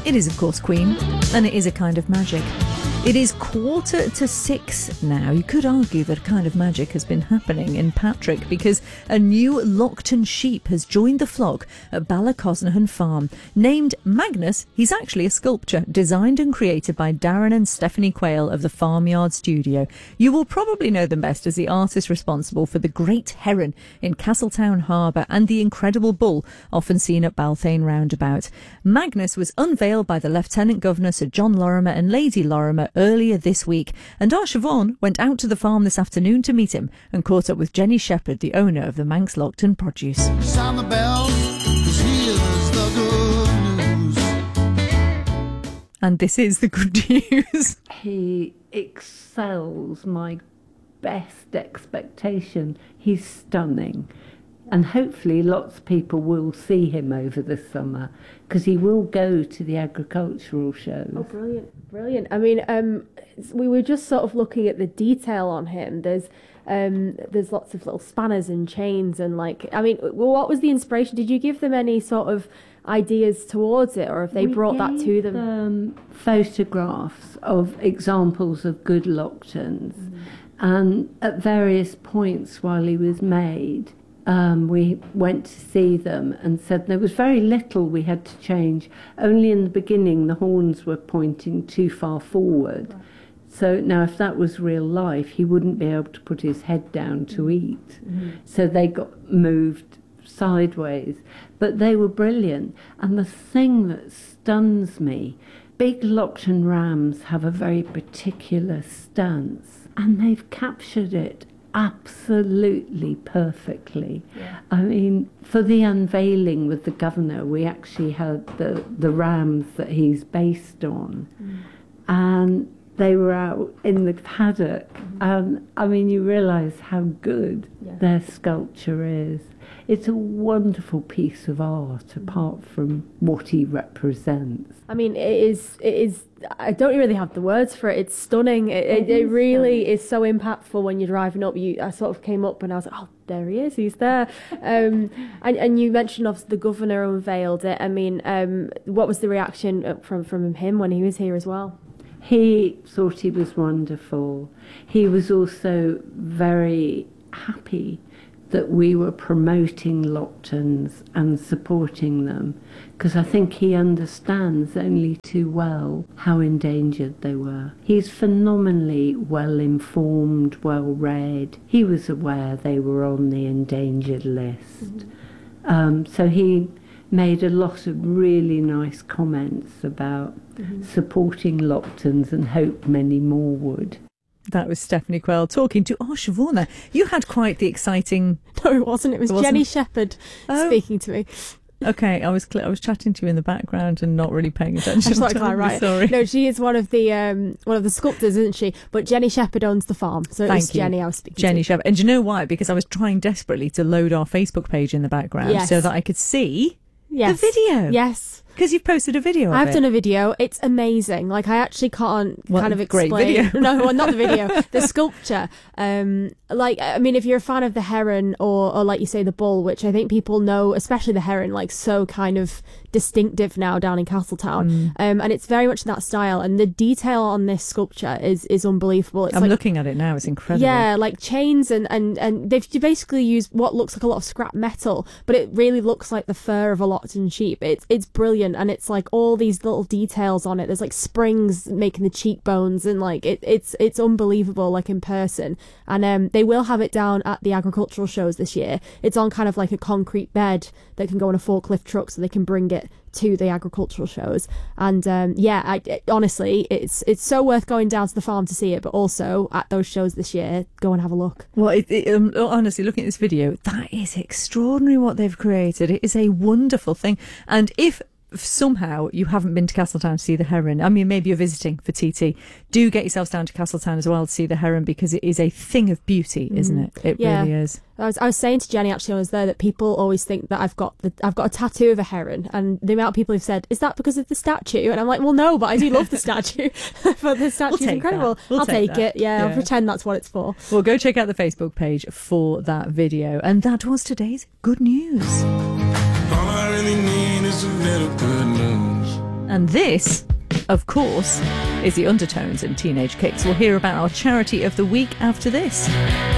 It is, of course, Queen, and it is a kind of magic. It is 5:45 now. You could argue that a kind of magic has been happening in Patrick because a new Lockton sheep has joined the flock at Ballacosnahan Farm. Named Magnus, he's actually a sculpture designed and created by Darren and Stephanie Quayle of the Farmyard Studio. You will probably know them best as the artist responsible for the Great Heron in Castletown Harbour and the incredible bull often seen at Balthane Roundabout. Magnus was unveiled by the Lieutenant Governor Sir John Lorimer and Lady Lorimer earlier this week, and our Siobhan went out to the farm this afternoon to meet him and caught up with Jenny Shepherd, the owner of the Manx Lockton produce. Sound the bell, 'cause here's the good news. And this is the good news. He excels my best expectation. He's stunning. And hopefully lots of people will see him over the summer because he will go to the agricultural shows. Oh, brilliant, brilliant. I mean, we were just sort of looking at the detail on him. There's lots of little spanners and chains and what was the inspiration? Did you give them any sort of ideas towards it, or have they brought that to them? Photographs of examples of good Locktons. And at various points while he was made, we went to see them and said there was very little we had to change. Only in the beginning the horns were pointing too far forward. Right. So now if that was real life, he wouldn't be able to put his head down to eat. Mm-hmm. So they got moved sideways. But they were brilliant. And the thing that stuns me, big Lockton rams have a very particular stance, and they've captured it absolutely perfectly. Yeah. I mean, for the unveiling with the governor, we actually had the rams that he's based on, and they were out in the paddock, and I mean, you realise how good their sculpture is. It's a wonderful piece of art, apart from what he represents. I mean, it is. I don't really have the words for it. It's stunning. It really is so impactful when you're driving up. I sort of came up and I was like, oh, there he is. He's there. And you mentioned obviously the governor unveiled it. I mean, what was the reaction from him when he was here as well? He thought he was wonderful. He was also very happy that we were promoting Locktons and supporting them, because I think he understands only too well how endangered they were. He's phenomenally well informed, well read. He was aware they were on the endangered list. So he made a lot of really nice comments about supporting Locktons and hope many more would. That was Stephanie Quayle talking to Siobhan. You had quite the exciting... No, it wasn't. It was Jenny Shepherd speaking to me. Okay, I was chatting to you in the background and not really paying attention. Right. Sorry. No, she is one of the sculptors, isn't she? But Jenny Shepherd owns the farm, so it was Jenny I was speaking to. Jenny Shepherd. And do you know why? Because I was trying desperately to load our Facebook page in the background so that I could see the video. Yes. Because you've posted a video of it. I've done a video. It's amazing. Like, I actually can't kind of explain. Great video. No, well, not the video. The sculpture. I mean, if you're a fan of the heron or like you say, the bull, which I think people know, especially the heron, like so kind of distinctive now down in Castletown. And it's very much that style. And the detail on this sculpture is unbelievable. It's I'm looking at it now. It's incredible. Yeah, like chains and they've basically used what looks like a lot of scrap metal, but it really looks like the fur of a Lockton sheep. It's brilliant. And it's like all these little details on it. There's like springs making the cheekbones, and like it's unbelievable, like in person. And they will have it down at the agricultural shows this year. It's on kind of like a concrete bed that can go on a forklift truck, so they can bring it to the agricultural shows. And honestly, it's so worth going down to the farm to see it, but also at those shows this year, go and have a look. Well, honestly, looking at this video, that is extraordinary what they've created. It is a wonderful thing. And if somehow you haven't been to Castletown to see the heron, I mean, maybe you're visiting for TT, do get yourselves down to Castletown as well to see the heron, because it is a thing of beauty, isn't it? It really is. I was saying to Jenny actually when I was there that people always think that I've got a tattoo of a heron, and the amount of people who've said, is that because of the statue? And I'm like, well, no, but I do love the statue. But the statue's incredible. I'll take it. Yeah, I'll pretend that's what it's for. Well, go check out the Facebook page for that video. And that was today's good news. All I really need is a little good news. And this, of course, is the Undertones and Teenage Kicks. We'll hear about our charity of the week after this.